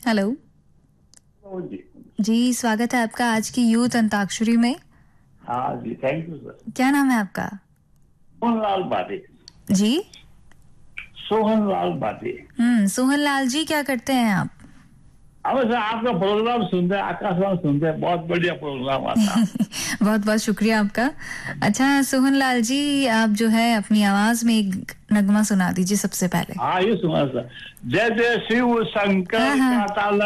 Hello. जी। जी, स्वागत है आपका आज की यूथ अंताक्षरी में। हाँ जी, थैंक यू सर। क्या नाम है आपका? सोहनलाल बाटे। जी। सोहनलाल बाटे। सोहनलाल जी, क्या करते हैं आप? अब सर आपका प्रोग्राम सुनते हैं, आकाशवाणी सुनते हैं, बहुत बढ़िया प्रोग्राम आता है। बहुत बहुत शुक्रिया आपका। अच्छा सोहनलाल जी, आप जो है अपनी आवाज में एक नगमा सुना दीजिए सबसे पहले। हाँ ये सुना सर। जय जय शिव हाँ शंकर हाँ। का ताल